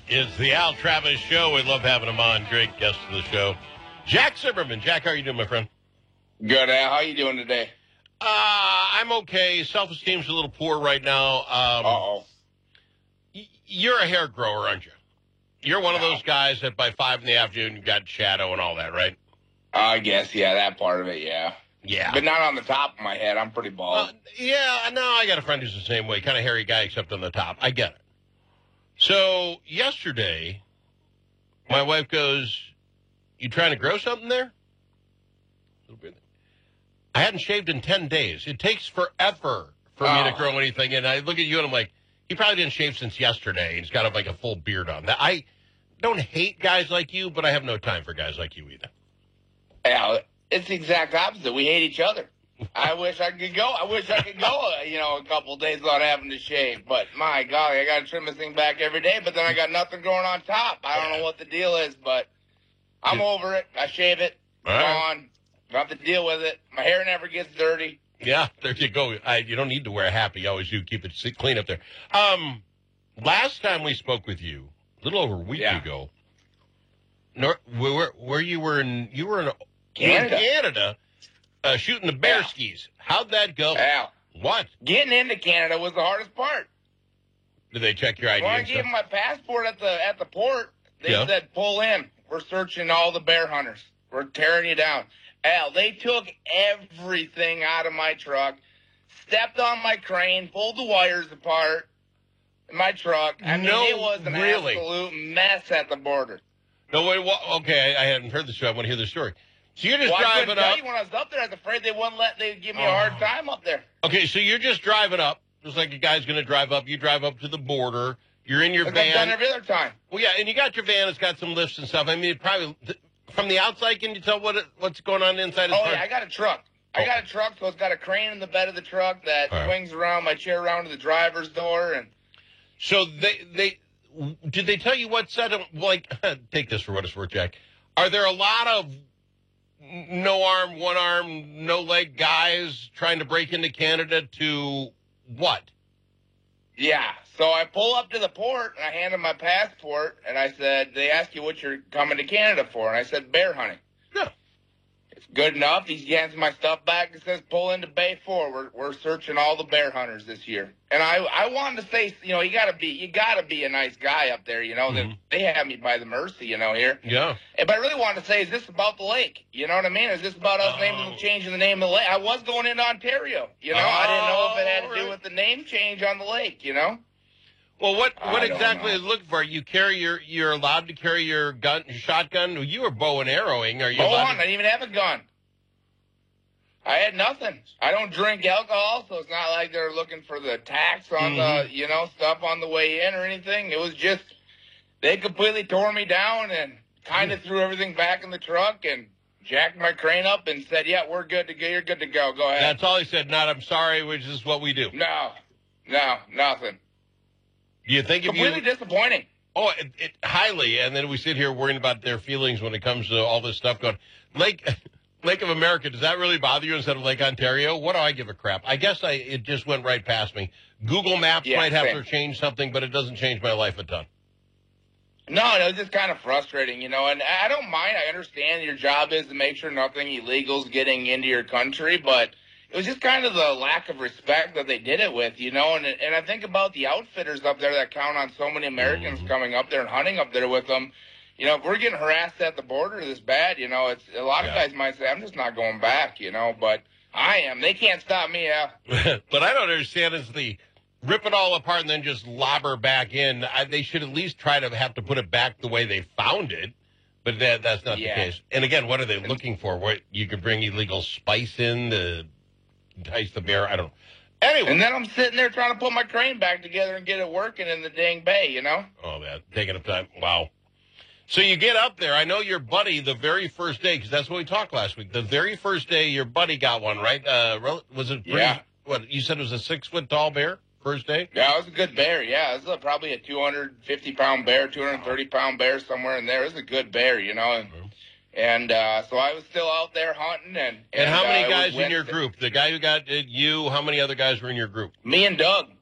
It's the Al Travis Show. We love having him on. Great guest of the show. Jack Zimmerman. Jack, how are you doing, my friend? Good, Al. How you doing today? I'm okay. Self-esteem's a little poor right now. Uh-oh. You're a hair grower, aren't you? You're one of those guys that by 5 in the afternoon you got shadow and all that, right? I guess, yeah, that part of it, yeah. Yeah. But not on the top of my head. I'm pretty bald. Yeah, no, I got a friend who's the same way. Kind of hairy guy except on the top. I get it. So yesterday, my wife goes, "You trying to grow something there?" I hadn't shaved in 10 days. It takes forever for me to grow anything. And I look at you and I'm like, he probably didn't shave since yesterday. He's got like a full beard on. I don't hate guys like you, but I have no time for guys like you either. Al, it's the exact opposite. We hate each other. I wish I could go. A couple of days without having to shave. But my golly, I got to trim this thing back every day. But then I got nothing growing on top. I don't know what the deal is, but I'm over it. I shave it. Gone. Don't have to deal with it. My hair never gets dirty. Yeah, there you go. You don't need to wear a hat. You always do. Keep it clean up there. Last time we spoke with you, a little over a week ago, where you were in Canada. Shooting the bear skis. How'd that go? Al, what? Getting into Canada was the hardest part. Did they check your ID? When I gave them my passport at the port, they said, "Pull in. We're searching all the bear hunters. We're tearing you down." Al, they took everything out of my truck, stepped on my crane, pulled the wires apart in my truck. I mean, it was an absolute mess at the border. No, wait, okay, I hadn't heard the show. I want to hear the story. So you're just driving up. When I was up there, I was afraid they'd give me a hard time up there. Okay, so you're just driving up, just like a guy's going to drive up. You drive up to the border. You're in your van. I've done every other time. Well, yeah, and you got your van. It's got some lifts and stuff. I mean, it probably from the outside, can you tell what's going on inside? Yeah, I got a truck. I got a truck, so it's got a crane in the bed of the truck that swings around my chair around to the driver's door, and so did they tell you what set of take this for what it's worth, Jack? Are there a lot of no arm, one arm, no leg guys trying to break into Canada to what? Yeah. So I pull up to the port and I hand them my passport and I said, they ask you what you're coming to Canada for. And I said, bear hunting. Yeah. It's good enough. He hands my stuff back and says, pull into Bay 4. We're searching all the bear hunters this year. And I wanted to say, you gotta be a nice guy up there, They have me by the mercy, here. Yeah. But I really wanted to say, is this about the lake? You know what I mean? Is this about us changing the name of the lake? I was going into Ontario, I didn't know if it had to do with the name change on the lake, Well, what exactly is looking for? You you're allowed to carry your shotgun? You were bow and arrowing. Are you allowed I didn't even have a gun. I had nothing. I don't drink alcohol, so it's not like they're looking for the tax on the, stuff on the way in or anything. It was just, they completely tore me down and kind of threw everything back in the truck and jacked my crane up and said, yeah, we're good to go. You're good to go. Go ahead. That's all he said. Not, I'm sorry, which is what we do. No, nothing. Do you think completely disappointing? Oh, it highly. And then we sit here worrying about their feelings when it comes to all this stuff going. Lake of America, does that really bother you instead of Lake Ontario? What do I give a crap? I guess it just went right past me. Google Maps might have to change something, but it doesn't change my life a ton. No, it was just kind of frustrating, and I don't mind. I understand your job is to make sure nothing illegal is getting into your country, but it was just kind of the lack of respect that they did it with, and I think about the outfitters up there that count on so many Americans coming up there and hunting up there with them. If we're getting harassed at the border this bad, it's a lot of guys might say, I'm just not going back, but I am. They can't stop me, Al. But I don't understand is the rip it all apart and then just lobber back in. They should at least try to have to put it back the way they found it. But that's not the case. And again, what are they looking for? What you could bring illegal spice in to entice the bear? I don't know. Anyway. And then I'm sitting there trying to put my crane back together and get it working in the dang bay, Oh, man. Taking up time. Wow. So you get up there. I know your buddy the very first day, because that's what we talked last week. The very first day, your buddy got one, right? Was it pretty, what, you said it was a 6-foot-tall bear first day? Yeah, it was a good bear, yeah. It was probably a 250-pound bear, 230-pound bear, somewhere in there. It was a good bear, And so I was still out there hunting. And how many guys in your group? The guy who got you, how many other guys were in your group? Me and Doug.